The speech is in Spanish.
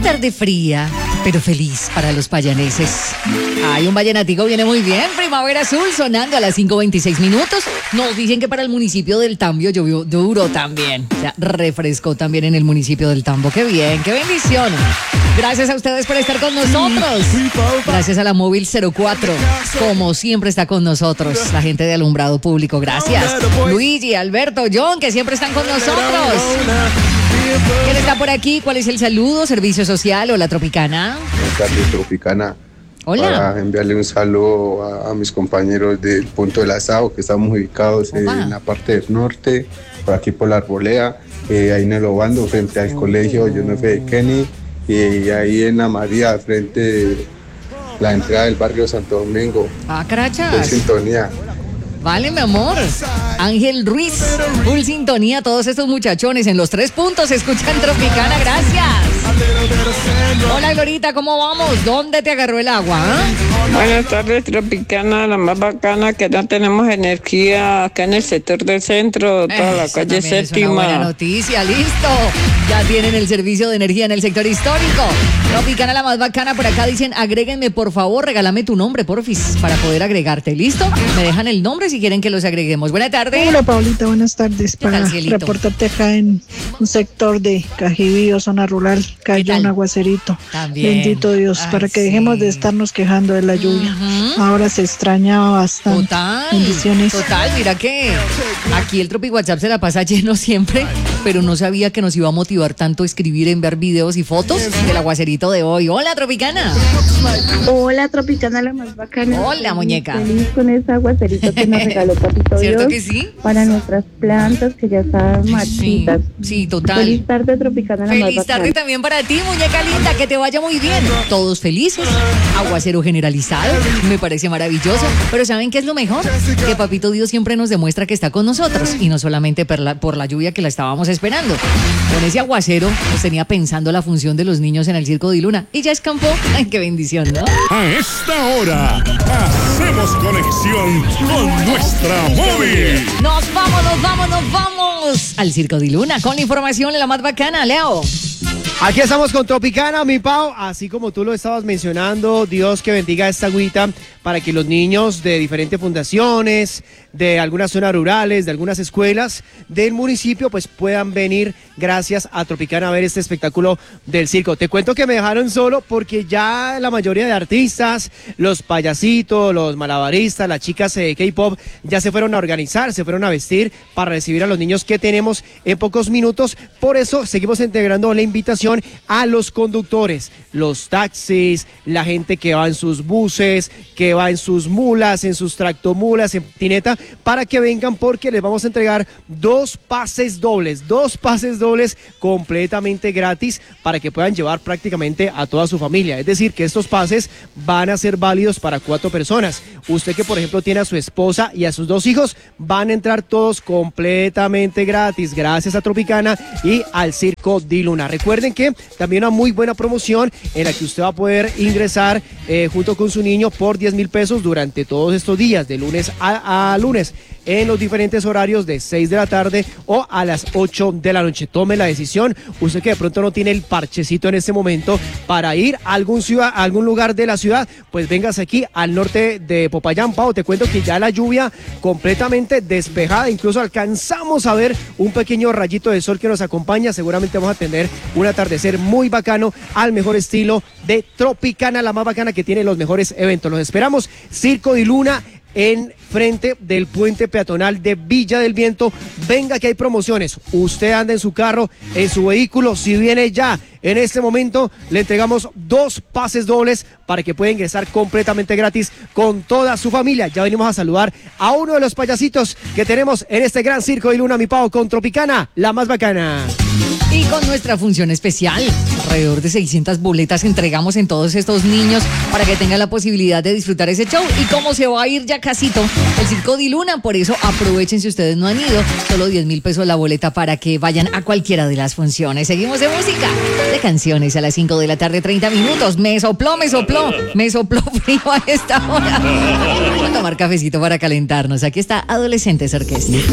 tarde fría, pero feliz para los payaneses. Ay, un vallenatico viene muy bien. Primavera Azul sonando a las 5:26 minutos. Nos dicen que para el municipio del Tambio llovió duro también. O sea, refrescó también en el municipio del Tambo. ¡Qué bien! ¡Qué bendición! Gracias a ustedes por estar con nosotros. Gracias a la Móvil 04. Como siempre está con nosotros la gente de Alumbrado Público. Gracias. Luigi, Alberto, John, que siempre están con nosotros. ¿Quién está por aquí? ¿Cuál es el saludo? ¿Servicio social o la Tropicana? Buenas tardes, Tropicana. Hola. Para enviarle un saludo a mis compañeros del Punto del Asado, que estamos ubicados en la parte del norte, por aquí por la Arboleda, ahí en el Obando, frente al colegio John F. Kennedy, y ahí en la María, frente de la entrada del barrio Santo Domingo. Ah, carachas. En sintonía. Vale, mi amor. Ángel Ruiz, full sintonía, todos estos muchachones en los 3 puntos escuchan Tropicana, gracias. Hola, Glorita, ¿cómo vamos? ¿Dónde te agarró el agua? Buenas tardes, Tropicana, la más bacana, que no tenemos energía acá en el sector del centro, toda la calle Séptima. Es una buena noticia, listo. Ya tienen el servicio de energía en el sector histórico. Tropicana, la más bacana, por acá dicen, agréguenme, por favor, regálame tu nombre, porfis, para poder agregarte, ¿listo? Me dejan el nombre si quieren que los agreguemos. Buenas tardes. Hola, Paulita, buenas tardes. Para reportarte acá en un sector de Cajibío, zona rural, cayó un aguacerito. También. Bendito Dios, para que dejemos de estarnos quejando de la lluvia. Ahora se extrañaba bastante. Total. Bendiciones. Total, mira que aquí el Tropic WhatsApp se la pasa lleno siempre, pero no sabía que nos iba a motivar tanto escribir, enviar videos y fotos del aguacerito de hoy. Hola, Tropicana. Hola, Tropicana, la más bacana. Hola, muñeca. Feliz con ese aguacerito que nos regaló Papito ¿Cierto Dios. que sí? Para nuestras plantas que ya están marchitas. Sí, total. Feliz tarde, Tropicana, la más Feliz bacana. tarde también para ti, muñeca linda, que te vaya muy bien. Todos felices, aguacero generalizado, me parece maravilloso. Pero ¿saben qué es lo mejor? Que Papito Dios siempre nos demuestra que está con nosotros, y no solamente por la lluvia que la estábamos esperando. Con ese aguacero nos tenía pensando la función de los niños en el Circo de Luna, y ya escampó. Ay, qué bendición, ¿no? A esta hora hacemos conexión con nuestra móvil. Nos vamos al Circo de Luna con la información de la más bacana, Leo. Aquí estamos con Tropicana, mi Pau, así como tú lo estabas mencionando, Dios que bendiga esta agüita para que los niños de diferentes fundaciones, de algunas zonas rurales, de algunas escuelas del municipio, pues puedan venir gracias a Tropicana a ver este espectáculo del circo. Te cuento que me dejaron solo porque ya la mayoría de artistas, los payasitos, los malabaristas, las chicas de K-pop ya se fueron a organizar, se fueron a vestir para recibir a los niños que tenemos en pocos minutos. Por eso seguimos integrando la invitación a los conductores, los taxis, la gente que va en sus buses, que va en sus mulas, en sus tractomulas, en patineta, para que vengan porque les vamos a entregar 2 pases dobles completamente gratis para que puedan llevar prácticamente a toda su familia. Es decir, que estos pases van a ser válidos para 4 personas. Usted que por ejemplo tiene a su esposa y a sus 2 hijos, van a entrar todos completamente gratis, gracias a Tropicana y al Circo de Luna. Recuerden que también una muy buena promoción en la que usted va a poder ingresar junto con su niño por 10,000 pesos durante todos estos días, de lunes a lunes, en los diferentes horarios de 6 de la tarde o a las 8 de la noche. Tome la decisión, usted que de pronto no tiene el parchecito en este momento para ir a algún lugar de la ciudad, pues véngase aquí al norte de Popayán. Pau, te cuento que ya la lluvia completamente despejada, incluso alcanzamos a ver un pequeño rayito de sol que nos acompaña. Seguramente vamos a tener un atardecer muy bacano al mejor estilo de Tropicana, la más bacana que tiene los mejores eventos. Los esperamos, Circo de Luna, en frente del puente peatonal de Villa del Viento. Venga que hay promociones. Usted anda en su carro, en su vehículo, si viene ya en este momento, le entregamos 2 pases dobles para que pueda ingresar completamente gratis con toda su familia. Ya venimos a saludar a uno de los payasitos que tenemos en este gran Circo de Luna, mi Pau, con Tropicana, la más bacana. Y con nuestra función especial, alrededor de 600 boletas entregamos en todos estos niños para que tengan la posibilidad de disfrutar ese show. Y como se va a ir ya casito el Circo de Luna, por eso aprovechen si ustedes no han ido, solo 10,000 pesos la boleta para que vayan a cualquiera de las funciones. Seguimos de música, de canciones a las 5 de la tarde, 30 minutos. Me sopló frío a esta hora. Vamos a tomar cafecito para calentarnos. Aquí está Adolescentes Orquesta.